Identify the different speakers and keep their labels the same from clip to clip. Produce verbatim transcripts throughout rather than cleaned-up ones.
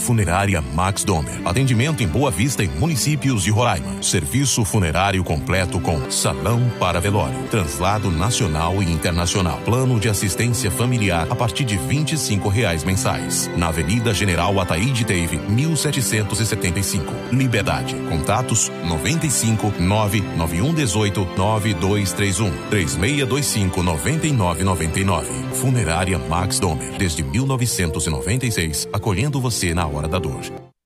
Speaker 1: Funerária Max Domer. Atendimento em Boa Vista e municípios de Roraima. Serviço funerário completo com salão para velório, translado nacional e internacional. Plano de assistência familiar a partir de vinte e cinco reais mensais. Na Avenida General Ataíde Teve, mil setecentos e setenta e cinco. Liberdade. Contatos noventa e cinco, nove nove um dezoito, nove dois três um, três seis dois cinco, nove nove nove nove. Funerária Max Domer. Desde mil novecentos e noventa e seis, acolhendo você na hora da dor.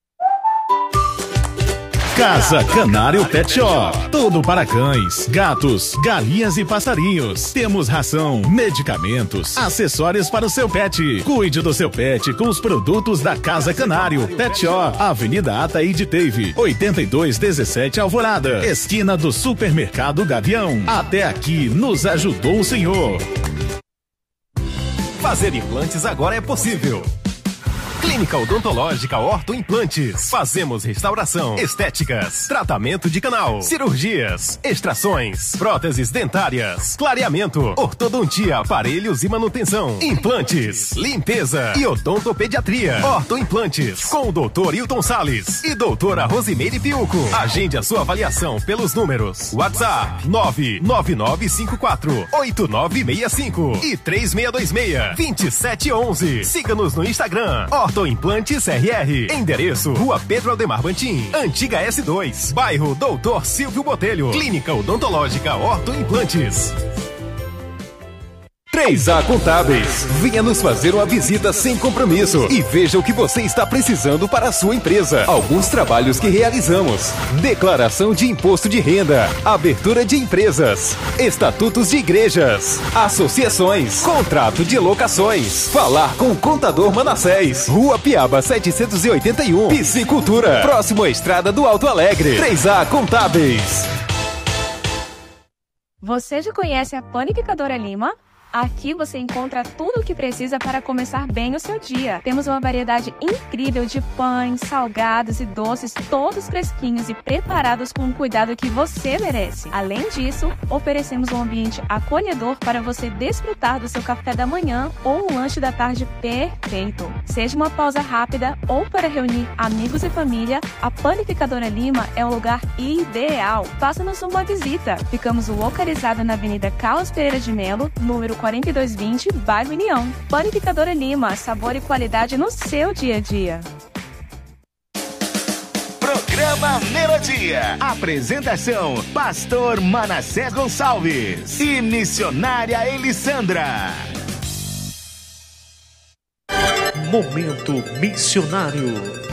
Speaker 2: Casa Canário Pet Shop. Tudo para cães, gatos, galinhas e passarinhos. Temos ração, medicamentos, acessórios para o seu pet. Cuide do seu pet com os produtos da Casa Canário Pet Shop. Avenida Ataíde Teve, oitenta e dois dezessete Alvorada. Esquina do Supermercado Gavião. Até aqui nos ajudou o senhor.
Speaker 3: Fazer implantes agora é possível. Clínica Odontológica Orto Implantes. Fazemos restauração, estéticas, tratamento de canal, cirurgias, extrações, próteses dentárias, clareamento, ortodontia, aparelhos e manutenção, implantes, limpeza e odontopediatria. Orto Implantes, com o doutor Hilton Salles e doutora Rosimeire Piuco. Agende a sua avaliação pelos números WhatsApp nove nove nove cinco quatro, oito nove seis cinco e três seis dois seis, dois sete um um. Siga-nos no Instagram, Orto Implantes R R. Endereço: Rua Pedro Aldemar Bantim, Antiga S dois, bairro Doutor Silvio Botelho. Clínica Odontológica Orto Implantes. três A Contábeis. Venha nos fazer uma visita sem compromisso e veja o que você está precisando para a sua empresa. Alguns trabalhos que realizamos: declaração de imposto de renda, abertura de empresas, estatutos de igrejas, associações, contrato de locações. Falar com o contador Manassés, Rua Piaba setecentos e oitenta e um, Piscicultura, próximo à Estrada do Alto Alegre. três A Contábeis.
Speaker 4: Você já conhece a Panificadora Lima? Aqui você encontra tudo o que precisa para começar bem o seu dia. Temos uma variedade incrível de pães, salgados e doces, todos fresquinhos e preparados com o cuidado que você merece. Além disso, oferecemos um ambiente acolhedor para você desfrutar do seu café da manhã ou um lanche da tarde perfeito. Seja uma pausa rápida ou para reunir amigos e família, a Panificadora Lima é um lugar ideal. Faça-nos uma visita. Ficamos localizados na Avenida Carlos Pereira de Melo, número quarenta e dois vinte, bairro União. Panificadora Lima, sabor e qualidade no seu dia a dia.
Speaker 5: Programa Melodia. Apresentação: Pastor Manassés Gonçalves e Missionária Elissandra.
Speaker 6: Momento Missionário.